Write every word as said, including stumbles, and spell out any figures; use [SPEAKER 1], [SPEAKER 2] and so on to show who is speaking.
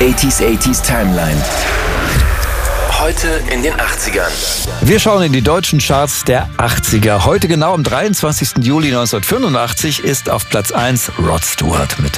[SPEAKER 1] achtziger achtziger Timeline. Heute in den achtzigern.
[SPEAKER 2] Wir schauen in die deutschen Charts der achtziger. Heute genau am dreiundzwanzigsten Juli neunzehnhundertfünfundachtzig ist auf Platz eins Rod Stewart mit